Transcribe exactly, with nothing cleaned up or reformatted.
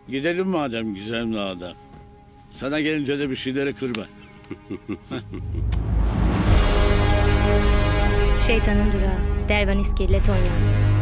Gidelim madem güzel adam. Sana gelince de bir şeyleri kırma. Şeytanın durağı, Dervaniski, Letonya.